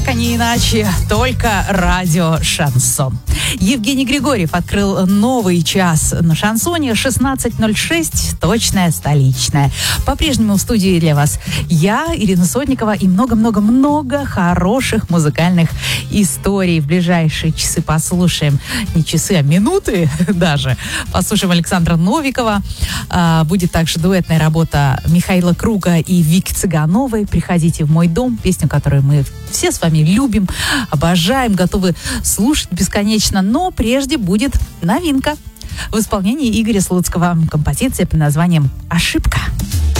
а не иначе, только радио «Шансон». Евгений Григорьев открыл новый час на «Шансоне». 16:06, точная столичная. По-прежнему в студии для вас я, Ирина Сотникова, и много-много-много хороших музыкальных историй. В ближайшие часы послушаем, не часы, а минуты даже, послушаем Александра Новикова. Будет также дуэтная работа Михаила Круга и Вики Цыгановой. «Приходите в мой дом», песню, которую мы все с вами любим, обожаем, готовы слушать бесконечно. Но прежде будет новинка в исполнении Игоря Слуцкого. Композиция под названием «Ошибка».